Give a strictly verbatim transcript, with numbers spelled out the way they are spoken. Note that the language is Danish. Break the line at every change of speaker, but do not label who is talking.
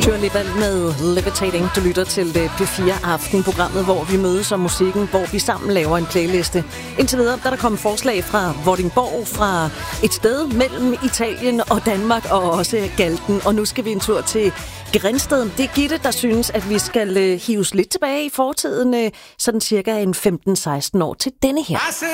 Dua Lipa med Levitating. Du lytter til P fire Aften-programmet, hvor vi mødes om musikken, hvor vi sammen laver en playliste. Indtil videre, der er der kommet forslag fra Vordingborg, fra et sted mellem Italien og Danmark, og også Galten. Og nu skal vi en tur til Grindsted. Det er Gitte, der synes, at vi skal hives lidt tilbage i fortiden, sådan cirka en femten seksten år til denne her.